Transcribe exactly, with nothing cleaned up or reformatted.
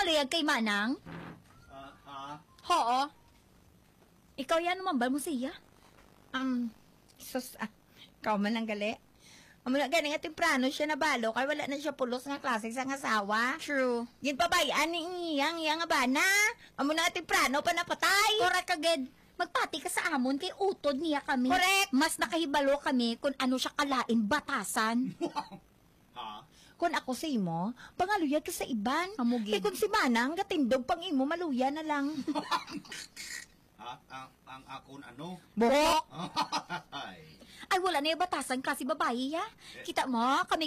pangalayag kay Manang? Ah, ha? Oo. Ikaw yan naman ba mo siya? Um, sus, ah, ikaw man ang gali. Amo na gani nga temprano siya nabalo kay wala na siya pulos nga klase sa asawa. True. Gin pabayaan ni iyang iyang nga bana. Amo na temprano pa napatay. Correct agad. Magpati ka sa amon kay utod niya kami. Correct. Mas nakahibalo kami kung ano siya kalain batasan. Ha? Kung ako sa imo, pangaluyag ka sa iban. Amugid. Eh kung si Manang gatindog pang imo maluya na lang. Ha? Ang, ang akon ano? Buhok. Ay. Ay, wala na yung batasan kasi babae ya. Kita mo, kami